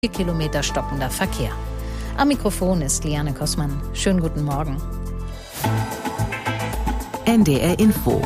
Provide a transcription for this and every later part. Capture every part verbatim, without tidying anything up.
vier Kilometer stockender Verkehr. Am Mikrofon ist Liane Kossmann. Schönen guten Morgen. N D R Info.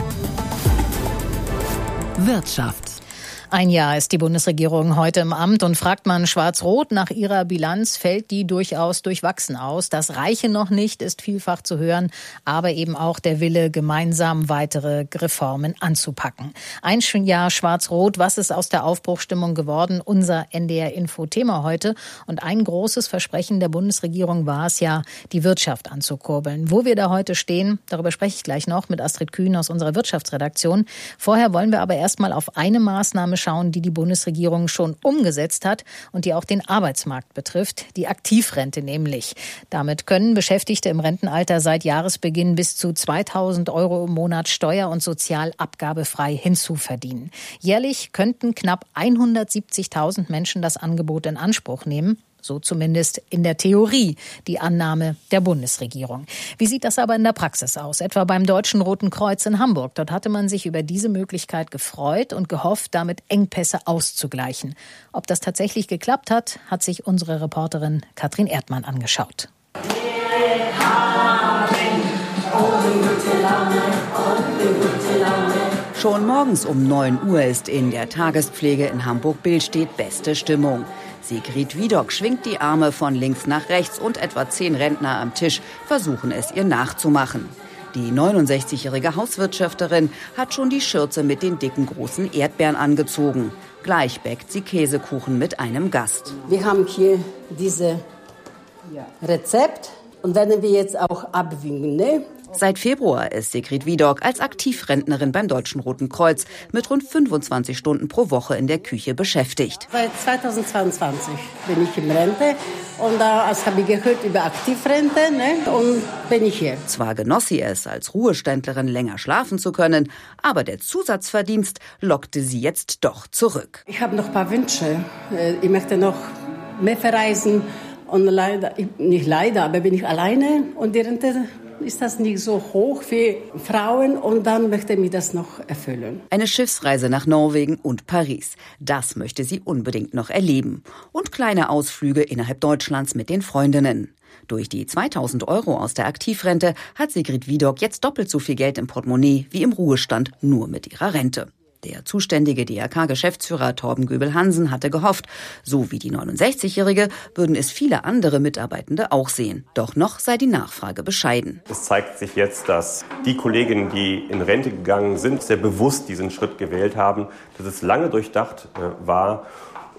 Wirtschaft. Ein Jahr ist die Bundesregierung heute im Amt und fragt man Schwarz-Rot nach ihrer Bilanz, fällt die durchaus durchwachsen aus. Das reiche noch nicht, ist vielfach zu hören, aber eben auch der Wille, gemeinsam weitere Reformen anzupacken. Ein Jahr Schwarz-Rot, was ist aus der Aufbruchstimmung geworden? Unser N D R-Info-Thema heute. Und ein großes Versprechen der Bundesregierung war es ja, die Wirtschaft anzukurbeln. Wo wir da heute stehen, darüber spreche ich gleich noch mit Astrid Kühn aus unserer Wirtschaftsredaktion. Vorher wollen wir aber erstmal auf eine Maßnahme schauen, die die Bundesregierung schon umgesetzt hat und die auch den Arbeitsmarkt betrifft, die Aktivrente nämlich. Damit können Beschäftigte im Rentenalter seit Jahresbeginn bis zu zweitausend Euro im Monat steuer- und sozialabgabefrei hinzuverdienen. Jährlich könnten knapp hundertsiebzigtausend Menschen das Angebot in Anspruch nehmen. So zumindest in der Theorie die Annahme der Bundesregierung. Wie sieht das aber in der Praxis aus? Etwa beim Deutschen Roten Kreuz in Hamburg. Dort hatte man sich über diese Möglichkeit gefreut und gehofft, damit Engpässe auszugleichen. Ob das tatsächlich geklappt hat, hat sich unsere Reporterin Katrin Erdmann angeschaut. Wir haben gute Laune, gute Laune. Schon morgens um neun Uhr ist in der Tagespflege in Hamburg-Billstedt beste Stimmung. Sigrid Wiedock schwingt die Arme von links nach rechts und etwa zehn Rentner am Tisch versuchen es ihr nachzumachen. Die neunundsechzigjährige Hauswirtschafterin hat schon die Schürze mit den dicken großen Erdbeeren angezogen. Gleich bäckt sie Käsekuchen mit einem Gast. Wir haben hier dieses Rezept und werden wir jetzt auch abwiegen, ne? Seit Februar ist Sigrid Wiedock als Aktivrentnerin beim Deutschen Roten Kreuz mit rund fünfundzwanzig Stunden pro Woche in der Küche beschäftigt. Seit zweitausendzweiundzwanzig bin ich in Rente und da äh, habe ich gehört über Aktivrente, ne? Und bin ich hier. Zwar genoss sie es, als Ruheständlerin länger schlafen zu können, aber der Zusatzverdienst lockte sie jetzt doch zurück. Ich habe noch ein paar Wünsche. Ich möchte noch mehr verreisen und leider, nicht leider, aber bin ich alleine und die Rente ist das nicht so hoch für Frauen und dann möchte ich mir das noch erfüllen. Eine Schiffsreise nach Norwegen und Paris. Das möchte sie unbedingt noch erleben. Und kleine Ausflüge innerhalb Deutschlands mit den Freundinnen. Durch die zweitausend Euro aus der Aktivrente hat Sigrid Wiedock jetzt doppelt so viel Geld im Portemonnaie wie im Ruhestand, nur mit ihrer Rente. Der zuständige D R K-Geschäftsführer Torben Göbel-Hansen hatte gehofft, so wie die neunundsechzigjährige würden es viele andere Mitarbeitende auch sehen. Doch noch sei die Nachfrage bescheiden. Es zeigt sich jetzt, dass die Kolleginnen, die in Rente gegangen sind, sehr bewusst diesen Schritt gewählt haben, dass es lange durchdacht äh, war.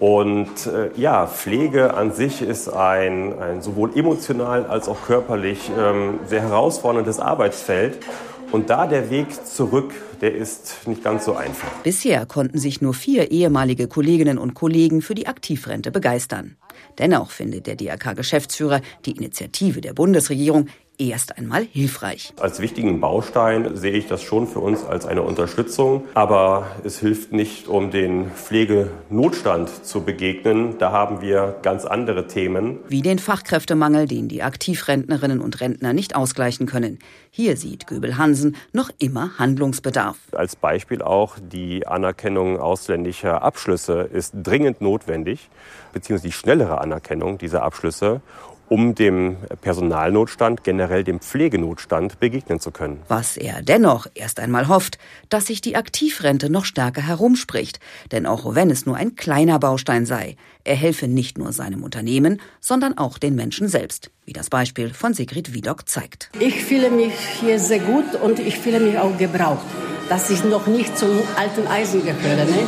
Und äh, ja, Pflege an sich ist ein, ein sowohl emotional als auch körperlich ähm, sehr herausforderndes Arbeitsfeld. Und da der Weg zurück, der ist nicht ganz so einfach. Bisher konnten sich nur vier ehemalige Kolleginnen und Kollegen für die Aktivrente begeistern. Dennoch findet der D R K-Geschäftsführer die Initiative der Bundesregierung erst einmal hilfreich. Als wichtigen Baustein sehe ich das schon für uns als eine Unterstützung. Aber es hilft nicht, um den Pflegenotstand zu begegnen. Da haben wir ganz andere Themen. Wie den Fachkräftemangel, den die Aktivrentnerinnen und Rentner nicht ausgleichen können. Hier sieht Göbel-Hansen noch immer Handlungsbedarf. Als Beispiel auch die Anerkennung ausländischer Abschlüsse ist dringend notwendig, beziehungsweise die schnellere Anerkennung dieser Abschlüsse, um dem Personalnotstand, generell dem Pflegenotstand begegnen zu können. Was er dennoch erst einmal hofft, dass sich die Aktivrente noch stärker herumspricht. Denn auch wenn es nur ein kleiner Baustein sei, er helfe nicht nur seinem Unternehmen, sondern auch den Menschen selbst, wie das Beispiel von Sigrid Wiedock zeigt. Ich fühle mich hier sehr gut und ich fühle mich auch gebraucht, dass ich noch nicht zum alten Eisen gehöre. Ne?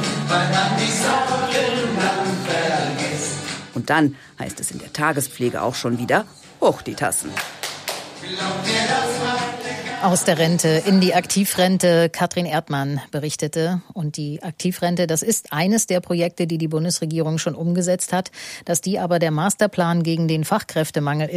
Und dann heißt es in der Tagespflege auch schon wieder, hoch die Tassen. Aus der Rente in die Aktivrente. Katrin Erdmann berichtete. Und die Aktivrente, das ist eines der Projekte, die die Bundesregierung schon umgesetzt hat. Dass die aber der Masterplan gegen den Fachkräftemangel ist,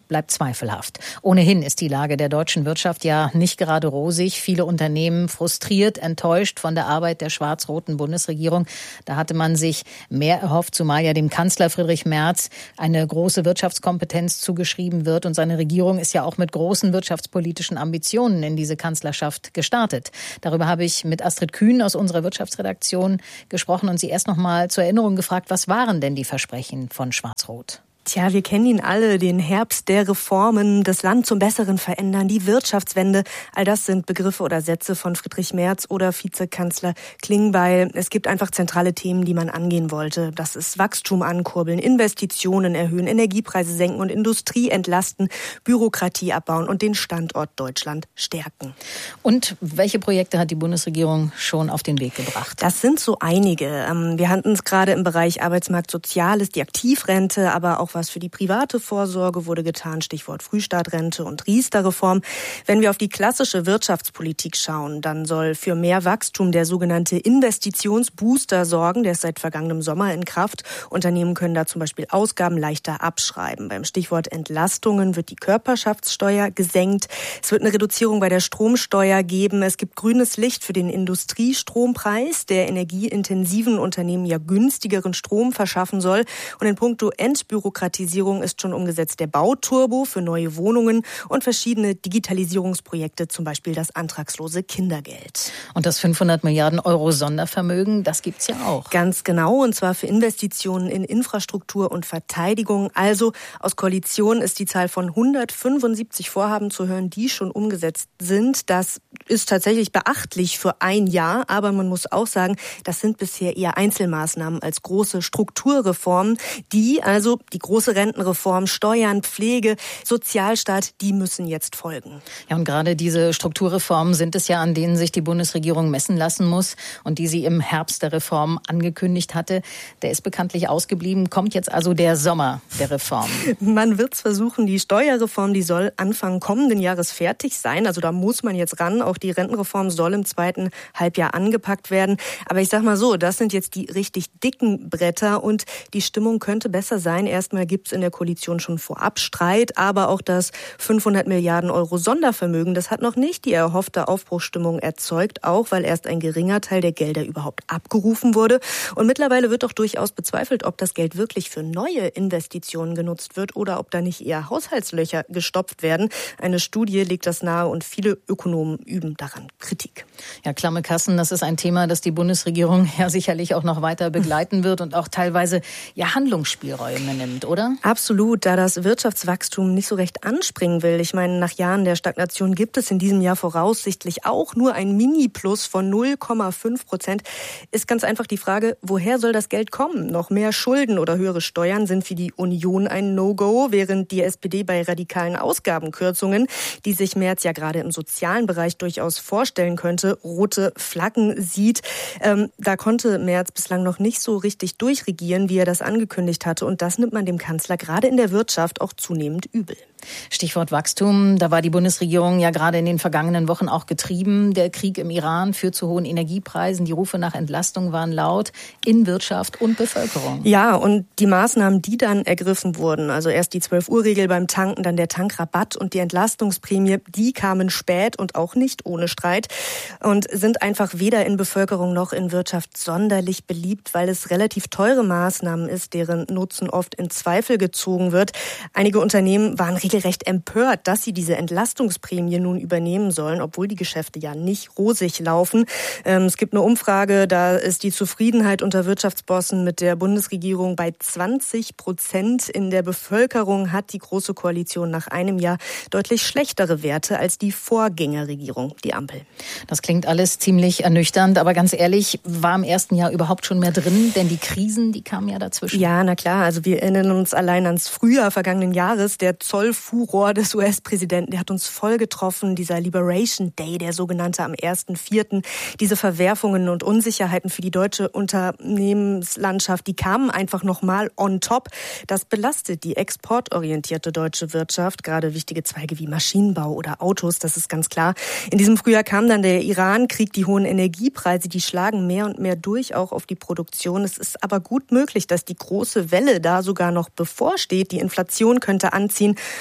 bleibt zweifelhaft. Ohnehin ist die Lage der deutschen Wirtschaft ja nicht gerade rosig. Viele Unternehmen frustriert, enttäuscht von der Arbeit der schwarz-roten Bundesregierung. Da hatte man sich mehr erhofft, zumal ja dem Kanzler Friedrich Merz eine große Wirtschaftskompetenz zugeschrieben wird. Und seine Regierung ist ja auch mit großen wirtschaftspolitischen Ambitionen in diese Kanzlerschaft gestartet. Darüber habe ich mit Astrid Kühn aus unserer Wirtschaftsredaktion gesprochen und sie erst noch mal zur Erinnerung gefragt, was waren denn die Versprechen von Schwarz-Rot? Tja, wir kennen ihn alle, den Herbst der Reformen, das Land zum Besseren verändern, die Wirtschaftswende. All das sind Begriffe oder Sätze von Friedrich Merz oder Vizekanzler Klingbeil. Es gibt einfach zentrale Themen, die man angehen wollte. Das ist Wachstum ankurbeln, Investitionen erhöhen, Energiepreise senken und Industrie entlasten, Bürokratie abbauen und den Standort Deutschland stärken. Und welche Projekte hat die Bundesregierung schon auf den Weg gebracht? Das sind so einige. Wir hatten es gerade im Bereich Arbeitsmarkt Soziales, die Aktivrente, aber auch was für die private Vorsorge wurde getan, Stichwort Frühstartrente und Riester-Reform. Wenn wir auf die klassische Wirtschaftspolitik schauen, dann soll für mehr Wachstum der sogenannte Investitionsbooster sorgen. Der ist seit vergangenem Sommer in Kraft. Unternehmen können da zum Beispiel Ausgaben leichter abschreiben. Beim Stichwort Entlastungen wird die Körperschaftssteuer gesenkt. Es wird eine Reduzierung bei der Stromsteuer geben. Es gibt grünes Licht für den Industriestrompreis, der energieintensiven Unternehmen ja günstigeren Strom verschaffen soll. Und in puncto Entbürokratisierung ist schon umgesetzt der Bauturbo für neue Wohnungen und verschiedene Digitalisierungsprojekte, zum Beispiel das antragslose Kindergeld. Und das fünfhundert Milliarden Euro Sondervermögen, das gibt's ja auch. Ganz genau, und zwar für Investitionen in Infrastruktur und Verteidigung. Also aus Koalition ist die Zahl von hundertfünfundsiebzig Vorhaben zu hören, die schon umgesetzt sind. Das ist tatsächlich beachtlich für ein Jahr, aber man muss auch sagen, das sind bisher eher Einzelmaßnahmen als große Strukturreformen, die also die große Rentenreform, Steuern, Pflege, Sozialstaat, die müssen jetzt folgen. Ja, und gerade diese Strukturreformen sind es ja, an denen sich die Bundesregierung messen lassen muss und die sie im Herbst der Reform angekündigt hatte. Der ist bekanntlich ausgeblieben. Kommt jetzt also der Sommer der Reform? Man wird es versuchen. Die Steuerreform, die soll Anfang kommenden Jahres fertig sein. Also da muss man jetzt ran. Auch die Rentenreform soll im zweiten Halbjahr angepackt werden. Aber ich sag mal so, das sind jetzt die richtig dicken Bretter und die Stimmung könnte besser sein. Erstmal gibt es in der Koalition schon vorab Streit, aber auch das fünfhundert Milliarden Euro Sondervermögen, das hat noch nicht die erhoffte Aufbruchsstimmung erzeugt, auch weil erst ein geringer Teil der Gelder überhaupt abgerufen wurde. Und mittlerweile wird doch durchaus bezweifelt, ob das Geld wirklich für neue Investitionen genutzt wird oder ob da nicht eher Haushaltslöcher gestopft werden. Eine Studie legt das nahe und viele Ökonomen üben daran Kritik. Ja, klamme Kassen, das ist ein Thema, das die Bundesregierung ja sicherlich auch noch weiter begleiten wird und auch teilweise ja Handlungsspielräume nimmt, oder? Absolut, da das Wirtschaftswachstum nicht so recht anspringen will. Ich meine, nach Jahren der Stagnation gibt es in diesem Jahr voraussichtlich auch nur ein Mini-Plus von null Komma fünf Prozent. Ist ganz einfach die Frage, woher soll das Geld kommen? Noch mehr Schulden oder höhere Steuern sind für die Union ein No-Go, während die S P D bei radikalen Ausgabenkürzungen, die sich Merz ja gerade im sozialen Bereich durchaus vorstellen könnte, rote Flaggen sieht. Ähm, da konnte Merz bislang noch nicht so richtig durchregieren, wie er das angekündigt hatte. Und das nimmt man dem Kanzler gerade in der Wirtschaft auch zunehmend übel. Stichwort Wachstum, da war die Bundesregierung ja gerade in den vergangenen Wochen auch getrieben. Der Krieg im Iran führt zu hohen Energiepreisen. Die Rufe nach Entlastung waren laut in Wirtschaft und Bevölkerung. Ja, und die Maßnahmen, die dann ergriffen wurden, also erst die zwölf-Uhr-Regel beim Tanken, dann der Tankrabatt und die Entlastungsprämie, die kamen spät und auch nicht ohne Streit und sind einfach weder in Bevölkerung noch in Wirtschaft sonderlich beliebt, weil es relativ teure Maßnahmen ist, deren Nutzen oft in Zweifel gezogen wird. Einige Unternehmen waren regelrecht empört, dass sie diese Entlastungsprämie nun übernehmen sollen, obwohl die Geschäfte ja nicht rosig laufen. Ähm, es gibt eine Umfrage, da ist die Zufriedenheit unter Wirtschaftsbossen mit der Bundesregierung bei zwanzig Prozent. In der Bevölkerung hat die Große Koalition nach einem Jahr deutlich schlechtere Werte als die Vorgängerregierung, die Ampel. Das klingt alles ziemlich ernüchternd, aber ganz ehrlich, war im ersten Jahr überhaupt schon mehr drin? Denn die Krisen, die kamen ja dazwischen. Ja, na klar, also wir erinnern uns allein ans Frühjahr vergangenen Jahres, der Zollfuror des U S-Präsidenten, der hat uns voll getroffen, dieser Liberation Day, der sogenannte am ersten vierten Diese Verwerfungen und Unsicherheiten für die deutsche Unternehmenslandschaft, die kamen einfach nochmal on top. Das belastet die exportorientierte deutsche Wirtschaft, gerade wichtige Zweige wie Maschinenbau oder Autos, das ist ganz klar. In diesem Frühjahr kam dann der Iran-Krieg, die hohen Energiepreise, die schlagen mehr und mehr durch, auch auf die Produktion. Es ist aber gut möglich, dass die große Welle da sogar noch bevorsteht. Die Inflation könnte anziehen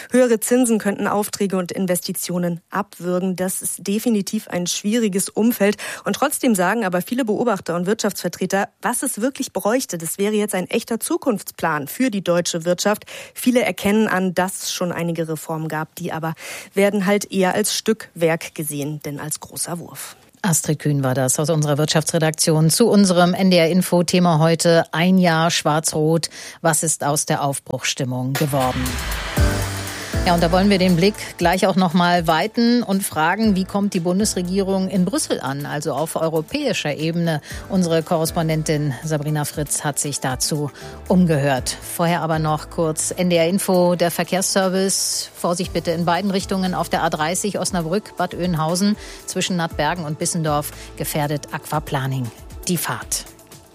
Höhere Zinsen könnten Aufträge und Investitionen abwürgen. Das ist definitiv ein schwieriges Umfeld. Und trotzdem sagen aber viele Beobachter und Wirtschaftsvertreter, was es wirklich bräuchte, das wäre jetzt ein echter Zukunftsplan für die deutsche Wirtschaft. Viele erkennen an, dass es schon einige Reformen gab, die aber werden halt eher als Stückwerk gesehen, denn als großer Wurf. Astrid Kühn war das aus unserer Wirtschaftsredaktion zu unserem N D R-Info-Thema heute. Ein Jahr Schwarz-Rot. Was ist aus der Aufbruchsstimmung geworden? Ja, und da wollen wir den Blick gleich auch noch mal weiten und fragen, wie kommt die Bundesregierung in Brüssel an, also auf europäischer Ebene. Unsere Korrespondentin Sabrina Fritz hat sich dazu umgehört. Vorher aber noch kurz N D R-Info, der Verkehrsservice. Vorsicht bitte in beiden Richtungen auf der A dreißig Osnabrück, Bad Oeynhausen zwischen Nattbergen und Bissendorf gefährdet Aquaplaning die Fahrt.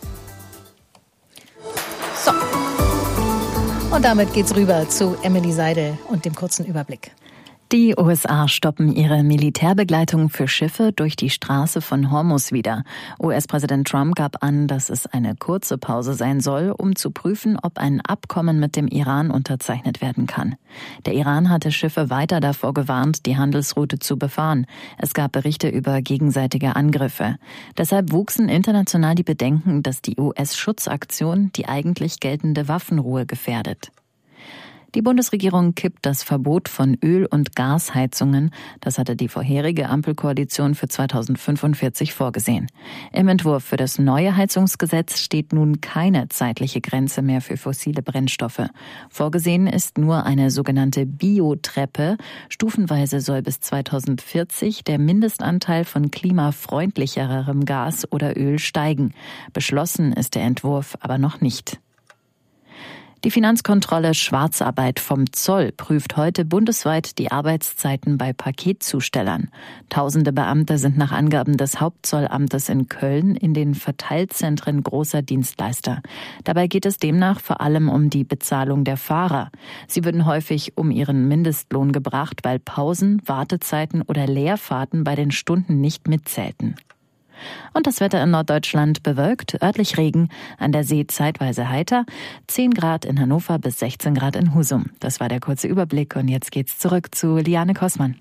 So. Und damit geht's rüber zu Emily Seidel und dem kurzen Überblick. Die U S A stoppen ihre Militärbegleitung für Schiffe durch die Straße von Hormuz wieder. U S-Präsident Trump gab an, dass es eine kurze Pause sein soll, um zu prüfen, ob ein Abkommen mit dem Iran unterzeichnet werden kann. Der Iran hatte Schiffe weiter davor gewarnt, die Handelsroute zu befahren. Es gab Berichte über gegenseitige Angriffe. Deshalb wuchsen international die Bedenken, dass die U S-Schutzaktion die eigentlich geltende Waffenruhe gefährdet. Die Bundesregierung kippt das Verbot von Öl- und Gasheizungen. Das hatte die vorherige Ampelkoalition für zweitausendfünfundvierzig vorgesehen. Im Entwurf für das neue Heizungsgesetz steht nun keine zeitliche Grenze mehr für fossile Brennstoffe. Vorgesehen ist nur eine sogenannte Biotreppe. Stufenweise soll bis zweitausendvierzig der Mindestanteil von klimafreundlicherem Gas oder Öl steigen. Beschlossen ist der Entwurf aber noch nicht. Die Finanzkontrolle Schwarzarbeit vom Zoll prüft heute bundesweit die Arbeitszeiten bei Paketzustellern. Tausende Beamte sind nach Angaben des Hauptzollamtes in Köln in den Verteilzentren großer Dienstleister. Dabei geht es demnach vor allem um die Bezahlung der Fahrer. Sie würden häufig um ihren Mindestlohn gebracht, weil Pausen, Wartezeiten oder Leerfahrten bei den Stunden nicht mitzählten. Und das Wetter in Norddeutschland bewölkt, örtlich Regen, an der See zeitweise heiter, zehn Grad in Hannover bis sechzehn Grad in Husum. Das war der kurze Überblick und jetzt geht's zurück zu Liane Kossmann.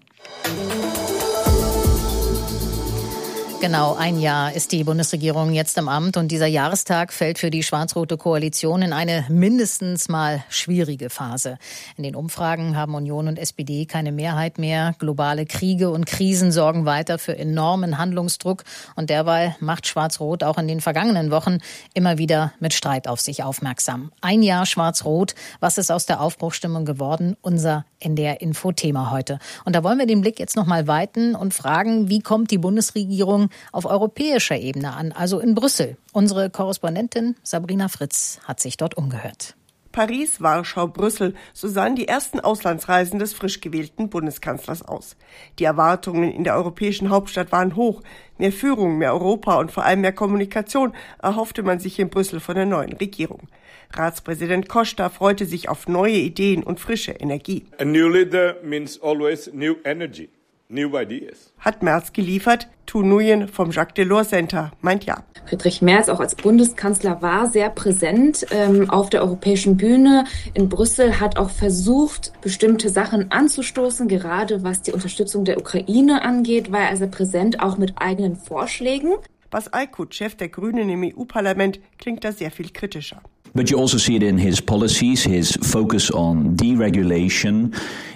Genau, ein Jahr ist die Bundesregierung jetzt im Amt und dieser Jahrestag fällt für die schwarz-rote Koalition in eine mindestens mal schwierige Phase. In den Umfragen haben Union und S P D keine Mehrheit mehr. Globale Kriege und Krisen sorgen weiter für enormen Handlungsdruck und derweil macht Schwarz-Rot auch in den vergangenen Wochen immer wieder mit Streit auf sich aufmerksam. Ein Jahr Schwarz-Rot, was ist aus der Aufbruchsstimmung geworden? Unser N D R-Info-Thema heute. Und da wollen wir den Blick jetzt noch mal weiten und fragen, wie kommt die Bundesregierung auf europäischer Ebene an, also in Brüssel. Unsere Korrespondentin Sabrina Fritz hat sich dort umgehört. Paris, Warschau, Brüssel, so sahen die ersten Auslandsreisen des frisch gewählten Bundeskanzlers aus. Die Erwartungen in der europäischen Hauptstadt waren hoch. Mehr Führung, mehr Europa und vor allem mehr Kommunikation erhoffte man sich in Brüssel von der neuen Regierung. Ratspräsident Costa freute sich auf neue Ideen und frische Energie. A new leader means always new energy. New ideas. Hat Merz geliefert, Tu Nguyen vom Jacques Delors Center meint ja. Friedrich Merz auch als Bundeskanzler war sehr präsent ähm, auf der europäischen Bühne in Brüssel, hat auch versucht, bestimmte Sachen anzustoßen, gerade was die Unterstützung der Ukraine angeht, war er also präsent, auch mit eigenen Vorschlägen. Bas Eickhout, Chef der Grünen im E U-Parlament, klingt da sehr viel kritischer. But you also see it in his policies. His focus on deregulation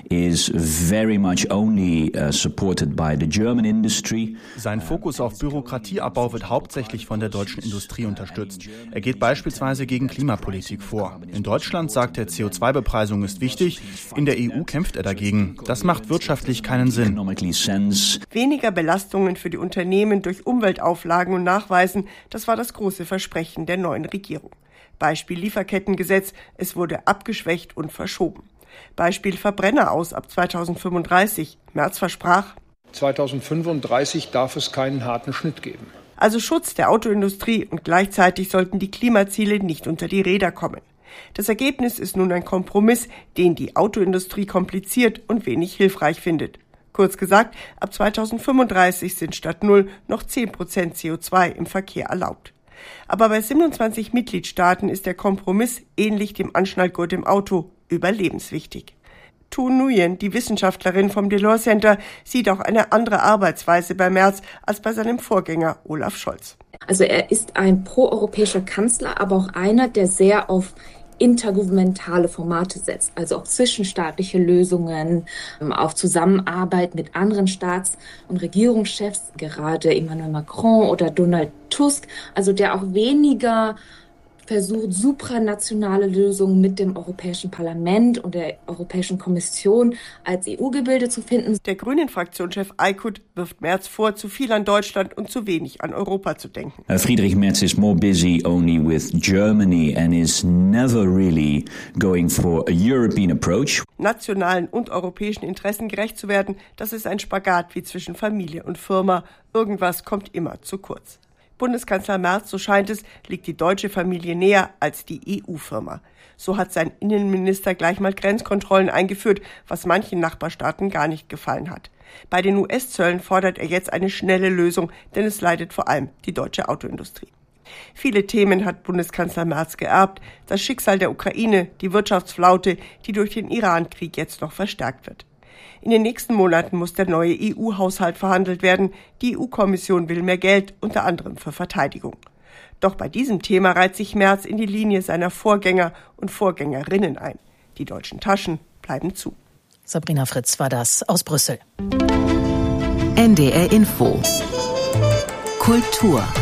is very much only uh, supported by the German industry. Sein Fokus auf Bürokratieabbau wird hauptsächlich von der deutschen Industrie unterstützt. Er geht beispielsweise gegen Klimapolitik vor. In Deutschland sagt er, C O zwei Bepreisung ist wichtig. In der E U kämpft er dagegen. Das macht wirtschaftlich keinen Sinn. Weniger Belastungen für die Unternehmen durch Umweltauflagen und Nachweisen, das war das große Versprechen der neuen Regierung. Beispiel Lieferkettengesetz, es wurde abgeschwächt und verschoben. Beispiel Verbrenner aus ab zweitausendfünfunddreißig. Merz versprach, zweitausendfünfunddreißig darf es keinen harten Schnitt geben. Also Schutz der Autoindustrie und gleichzeitig sollten die Klimaziele nicht unter die Räder kommen. Das Ergebnis ist nun ein Kompromiss, den die Autoindustrie kompliziert und wenig hilfreich findet. Kurz gesagt, ab zweitausendfünfunddreißig sind statt null noch zehn Prozent C O zwei im Verkehr erlaubt. Aber bei siebenundzwanzig Mitgliedstaaten ist der Kompromiss, ähnlich dem Anschnallgurt im Auto, überlebenswichtig. Tu Nguyen, die Wissenschaftlerin vom Delors Center, sieht auch eine andere Arbeitsweise bei Merz als bei seinem Vorgänger Olaf Scholz. Also er ist ein proeuropäischer Kanzler, aber auch einer, der sehr auf intergouvernementale Formate setzt, also auf zwischenstaatliche Lösungen, auf Zusammenarbeit mit anderen Staats- und Regierungschefs, gerade Emmanuel Macron oder Donald Tusk, also der auch weniger versucht, supranationale Lösungen mit dem Europäischen Parlament und der Europäischen Kommission als E U-Gebilde zu finden. Der Grünen-Fraktionschef Aykut wirft Merz vor, zu viel an Deutschland und zu wenig an Europa zu denken. Uh, Friedrich Merz is more busy only with Germany and is never really going for a European approach. Nationalen und europäischen Interessen gerecht zu werden, das ist ein Spagat wie zwischen Familie und Firma. Irgendwas kommt immer zu kurz. Bundeskanzler Merz, so scheint es, liegt die deutsche Familie näher als die E U-Firma. So hat sein Innenminister gleich mal Grenzkontrollen eingeführt, was manchen Nachbarstaaten gar nicht gefallen hat. Bei den U S-Zöllen fordert er jetzt eine schnelle Lösung, denn es leidet vor allem die deutsche Autoindustrie. Viele Themen hat Bundeskanzler Merz geerbt. Das Schicksal der Ukraine, die Wirtschaftsflaute, die durch den Iran-Krieg jetzt noch verstärkt wird. In den nächsten Monaten muss der neue E U-Haushalt verhandelt werden. Die E U-Kommission will mehr Geld, unter anderem für Verteidigung. Doch bei diesem Thema reiht sich Merz in die Linie seiner Vorgänger und Vorgängerinnen ein. Die deutschen Taschen bleiben zu. Sabrina Fritz war das aus Brüssel. N D R Info. Kultur.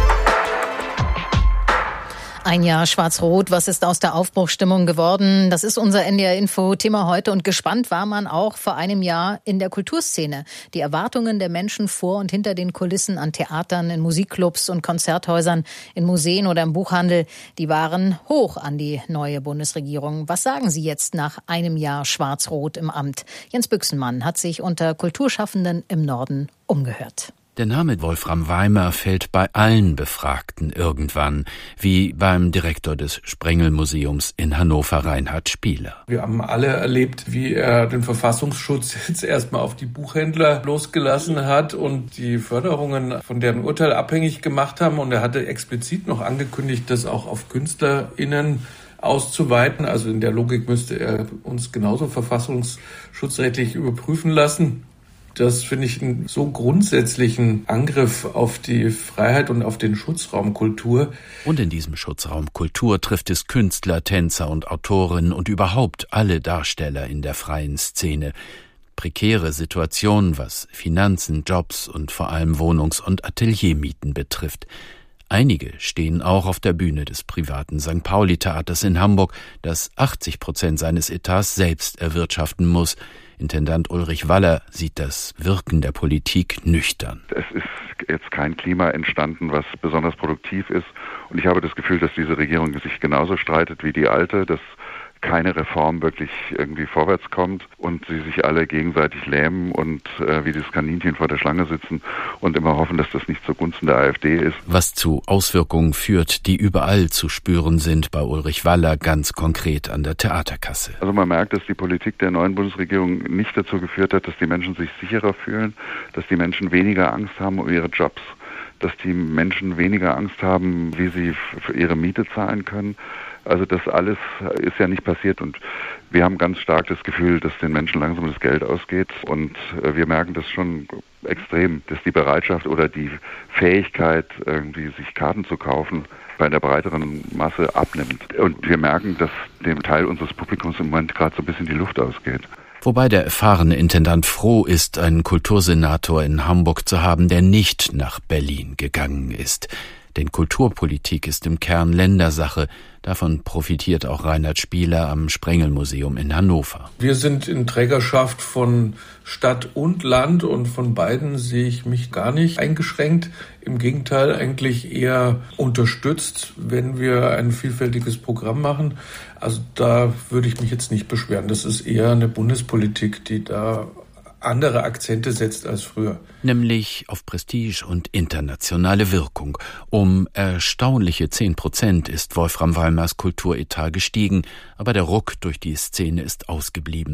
Ein Jahr Schwarz-Rot, was ist aus der Aufbruchsstimmung geworden? Das ist unser N D R-Info-Thema heute und gespannt war man auch vor einem Jahr in der Kulturszene. Die Erwartungen der Menschen vor und hinter den Kulissen an Theatern, in Musikclubs und Konzerthäusern, in Museen oder im Buchhandel, die waren hoch an die neue Bundesregierung. Was sagen Sie jetzt nach einem Jahr Schwarz-Rot im Amt? Jens Büchsenmann hat sich unter Kulturschaffenden im Norden umgehört. Der Name Wolfram Weimer fällt bei allen Befragten irgendwann, wie beim Direktor des Sprengel-Museums in Hannover, Reinhard Spieler. Wir haben alle erlebt, wie er den Verfassungsschutz jetzt erstmal auf die Buchhändler losgelassen hat und die Förderungen von deren Urteil abhängig gemacht haben. Und er hatte explizit noch angekündigt, das auch auf KünstlerInnen auszuweiten. Also in der Logik müsste er uns genauso verfassungsschutzrechtlich überprüfen lassen. Das finde ich einen so grundsätzlichen Angriff auf die Freiheit und auf den Schutzraum Kultur. Und in diesem Schutzraum Kultur trifft es Künstler, Tänzer und Autorinnen und überhaupt alle Darsteller in der freien Szene. Prekäre Situationen, was Finanzen, Jobs und vor allem Wohnungs- und Ateliermieten betrifft. Einige stehen auch auf der Bühne des privaten Sankt Pauli-Theaters in Hamburg, das achtzig Prozent seines Etats selbst erwirtschaften muss. Intendant Ulrich Waller sieht das Wirken der Politik nüchtern. Es ist jetzt kein Klima entstanden, was besonders produktiv ist. Und ich habe das Gefühl, dass diese Regierung sich genauso streitet wie die alte, dass keine Reform wirklich irgendwie vorwärts kommt und sie sich alle gegenseitig lähmen und äh, wie das Kaninchen vor der Schlange sitzen und immer hoffen, dass das nicht zugunsten der AfD ist. Was zu Auswirkungen führt, die überall zu spüren sind, bei Ulrich Waller ganz konkret an der Theaterkasse. Also man merkt, dass die Politik der neuen Bundesregierung nicht dazu geführt hat, dass die Menschen sich sicherer fühlen, dass die Menschen weniger Angst haben um ihre Jobs, dass die Menschen weniger Angst haben, wie sie für ihre Miete zahlen können. Also das alles ist ja nicht passiert und wir haben ganz stark das Gefühl, dass den Menschen langsam das Geld ausgeht und wir merken das schon extrem, dass die Bereitschaft oder die Fähigkeit, irgendwie sich Karten zu kaufen, bei der breiteren Masse abnimmt. Und wir merken, dass dem Teil unseres Publikums im Moment gerade so ein bisschen die Luft ausgeht. Wobei der erfahrene Intendant froh ist, einen Kultursenator in Hamburg zu haben, der nicht nach Berlin gegangen ist. Denn Kulturpolitik ist im Kern Ländersache. Davon profitiert auch Reinhard Spieler am Sprengel-Museum in Hannover. Wir sind in Trägerschaft von Stadt und Land und von beiden sehe ich mich gar nicht eingeschränkt. Im Gegenteil, eigentlich eher unterstützt, wenn wir ein vielfältiges Programm machen. Also da würde ich mich jetzt nicht beschweren. Das ist eher eine Bundespolitik, die da andere Akzente setzt als früher. Nämlich auf Prestige und internationale Wirkung. Um erstaunliche zehn Prozent ist Wolfram Weimers Kulturetat gestiegen, aber der Ruck durch die Szene ist ausgeblieben.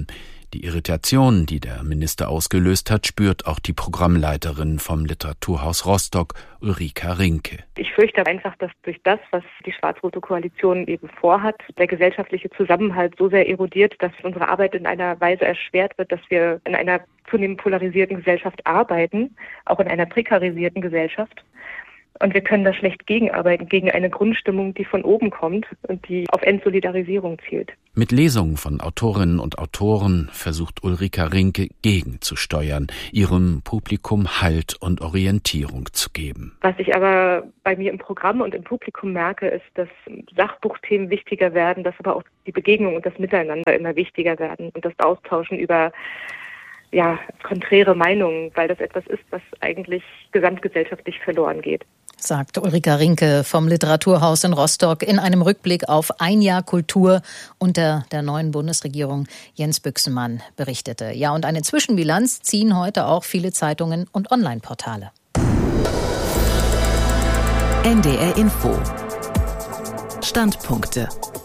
Die Irritation, die der Minister ausgelöst hat, spürt auch die Programmleiterin vom Literaturhaus Rostock, Ulrika Rinke. Ich fürchte einfach, dass durch das, was die schwarz-rote Koalition eben vorhat, der gesellschaftliche Zusammenhalt so sehr erodiert, dass unsere Arbeit in einer Weise erschwert wird, dass wir in einer zunehmend polarisierten Gesellschaft arbeiten, auch in einer prekarisierten Gesellschaft. Und wir können da schlecht gegenarbeiten, gegen eine Grundstimmung, die von oben kommt und die auf Entsolidarisierung zielt. Mit Lesungen von Autorinnen und Autoren versucht Ulrika Rinke gegenzusteuern, ihrem Publikum Halt und Orientierung zu geben. Was ich aber bei mir im Programm und im Publikum merke, ist, dass Sachbuchthemen wichtiger werden, dass aber auch die Begegnung und das Miteinander immer wichtiger werden und das Austauschen über ja, konträre Meinungen, weil das etwas ist, was eigentlich gesamtgesellschaftlich verloren geht. Sagt Ulrika Rinke vom Literaturhaus in Rostock in einem Rückblick auf ein Jahr Kultur unter der neuen Bundesregierung. Jens Büchsenmann berichtete. Ja, und eine Zwischenbilanz ziehen heute auch viele Zeitungen und Online-Portale. N D R Info. Standpunkte.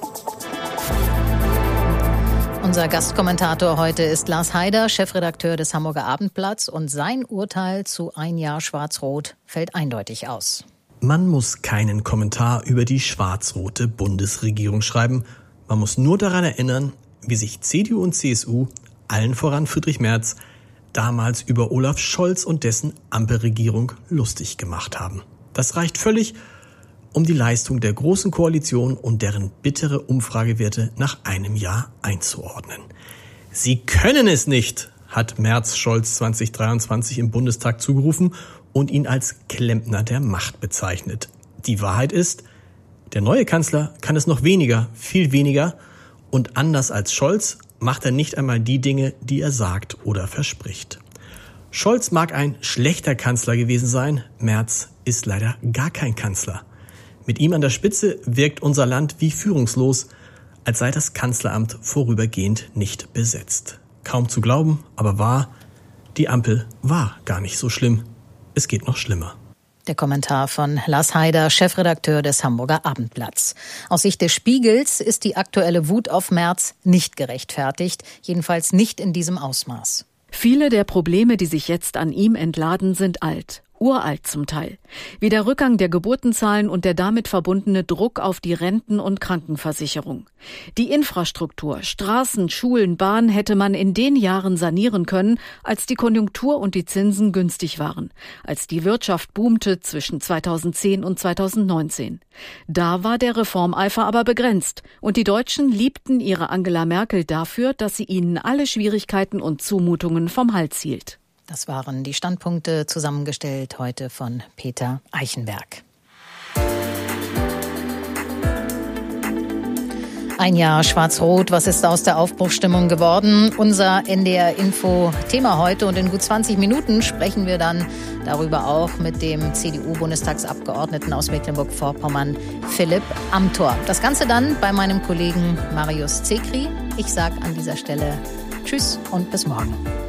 Unser Gastkommentator heute ist Lars Haider, Chefredakteur des Hamburger Abendblatts, und sein Urteil zu ein Jahr Schwarz-Rot fällt eindeutig aus. Man muss keinen Kommentar über die schwarz-rote Bundesregierung schreiben. Man muss nur daran erinnern, wie sich C D U und C S U, allen voran Friedrich Merz, damals über Olaf Scholz und dessen Ampelregierung lustig gemacht haben. Das reicht völlig, um die Leistung der Großen Koalition und deren bittere Umfragewerte nach einem Jahr einzuordnen. Sie können es nicht, hat Merz Scholz zwanzig dreiundzwanzig im Bundestag zugerufen und ihn als Klempner der Macht bezeichnet. Die Wahrheit ist, der neue Kanzler kann es noch weniger, viel weniger, und anders als Scholz macht er nicht einmal die Dinge, die er sagt oder verspricht. Scholz mag ein schlechter Kanzler gewesen sein, Merz ist leider gar kein Kanzler. Mit ihm an der Spitze wirkt unser Land wie führungslos, als sei das Kanzleramt vorübergehend nicht besetzt. Kaum zu glauben, aber wahr, die Ampel war gar nicht so schlimm. Es geht noch schlimmer. Der Kommentar von Lars Haider, Chefredakteur des Hamburger Abendblatts. Aus Sicht des Spiegels ist die aktuelle Wut auf Merz nicht gerechtfertigt, jedenfalls nicht in diesem Ausmaß. Viele der Probleme, die sich jetzt an ihm entladen, sind alt. Uralt zum Teil. Wie der Rückgang der Geburtenzahlen und der damit verbundene Druck auf die Renten- und Krankenversicherung. Die Infrastruktur, Straßen, Schulen, Bahn hätte man in den Jahren sanieren können, als die Konjunktur und die Zinsen günstig waren, als die Wirtschaft boomte zwischen zweitausendzehn und zweitausendneunzehn. Da war der Reformeifer aber begrenzt und die Deutschen liebten ihre Angela Merkel dafür, dass sie ihnen alle Schwierigkeiten und Zumutungen vom Hals hielt. Das waren die Standpunkte, zusammengestellt heute von Peter Eichenberg. Ein Jahr Schwarz-Rot, was ist aus der Aufbruchsstimmung geworden? Unser N D R-Info-Thema heute, und in gut zwanzig Minuten sprechen wir dann darüber auch mit dem C D U-Bundestagsabgeordneten aus Mecklenburg-Vorpommern, Philipp Amthor. Das Ganze dann bei meinem Kollegen Marius Zekri. Ich sage an dieser Stelle Tschüss und bis morgen.